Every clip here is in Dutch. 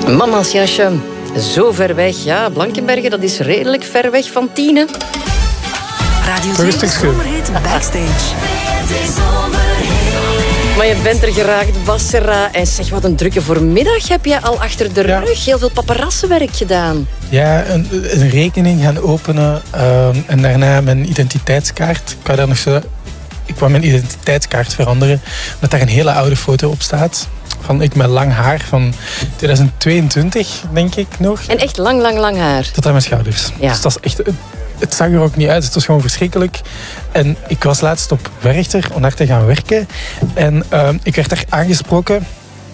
Mama's jasje, zo ver weg. Ja, Blankenberge, dat is redelijk ver weg van Tiene. Radio 2 Zomerhit Backstage. Maar je bent er geraakt, Bassera. En zeg, wat een drukke voormiddag heb je al achter de rug. Heel veel paparassenwerk gedaan. Ja, een rekening gaan openen en daarna mijn identiteitskaart. Ik wou mijn identiteitskaart veranderen, omdat daar een hele oude foto op staat. Van ik met lang haar van 2022, denk ik nog. En echt lang haar. Tot aan mijn schouders. Ja. Dus dat is echt... Het zag er ook niet uit, het was gewoon verschrikkelijk. En ik was laatst op Werchter om daar te gaan werken. En ik werd daar aangesproken.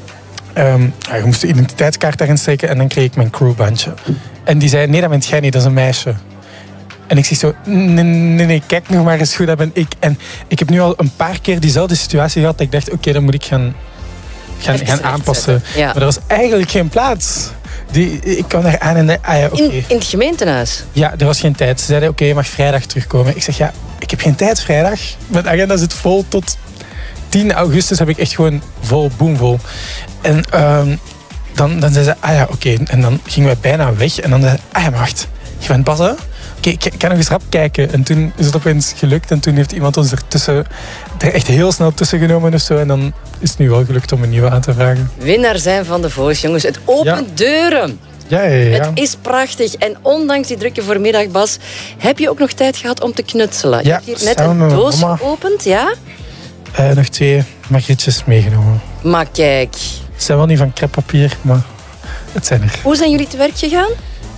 Je moest de identiteitskaart daarin steken en dan kreeg ik mijn crewbandje. En die zei, nee, dat bent jij niet, dat is een meisje. En ik zeg zo, nee, kijk nog maar eens goed, dat ben ik. En ik heb nu al een paar keer diezelfde situatie gehad dat ik dacht, oké, dan moet ik gaan aanpassen. Ja. Maar er was eigenlijk geen plaats. Ik kwam daar aan en in het gemeentehuis? Ja, er was geen tijd. Ze zeiden, oké, je mag vrijdag terugkomen. Ik zeg, ja, ik heb geen tijd vrijdag. Mijn agenda zit vol tot 10 augustus heb ik echt gewoon boomvol. En dan zeiden ze, oké. En dan gingen wij bijna weg. En dan zei ze, maar wacht, je bent Bas, hè? Oké, ik kan nog eens rap kijken. En toen is het opeens gelukt. En toen heeft iemand ons er echt heel snel tussen genomen of zo. En dan is het nu wel gelukt om een nieuwe aan te vragen. Winnaar zijn van de Voice, jongens. Het opent deuren. Ja. Het is prachtig. En ondanks die drukke voormiddag, Bas, heb je ook nog tijd gehad om te knutselen. Je hebt hier net een doos geopend, ja? Nog 2 margrietjes meegenomen. Maar kijk. Ze zijn wel niet van crêpepapier, maar het zijn er. Hoe zijn jullie te werk gegaan?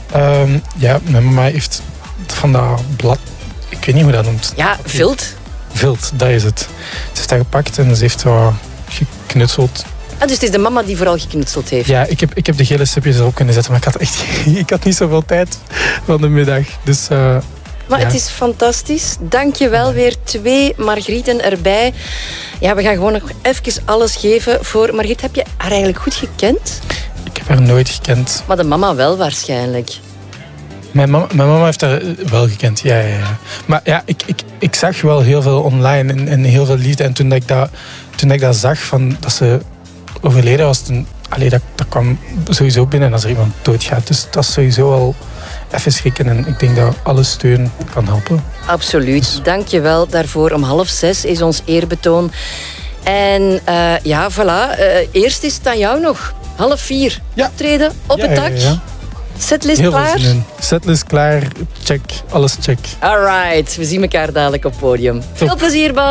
Mijn mama heeft van dat blad, ik weet niet hoe dat noemt. Ja, vilt. Vilt, dat is het. Ze heeft dat gepakt en ze heeft wat geknutseld. Dus het is de mama die vooral geknutseld heeft? Ja, ik heb de gele stipjes erop kunnen zetten, maar ik had niet zoveel tijd van de middag. Dus, maar het is fantastisch. Dank je wel. Weer 2 Margrieten erbij. Ja, we gaan gewoon nog even alles geven voor Margriet. Heb je haar eigenlijk goed gekend? Ik heb haar nooit gekend. Maar de mama wel waarschijnlijk. Mijn mama heeft haar wel gekend, ja. Maar ja, ik zag wel heel veel online en heel veel liefde. En toen ik dat zag, dat ze overleden was, dat kwam sowieso binnen als er iemand doodgaat. Dus dat is sowieso al even schrikken. En ik denk dat alle steun kan helpen. Absoluut. Dank je wel daarvoor. Om 5:30 is ons eerbetoon. En voilà. Eerst is het aan jou nog. 3:30 optreden op het dak. Ja. Setlist heel klaar? Setlist klaar. Check. Alles check. Alright. We zien elkaar dadelijk op het podium. Veel plezier, Bas.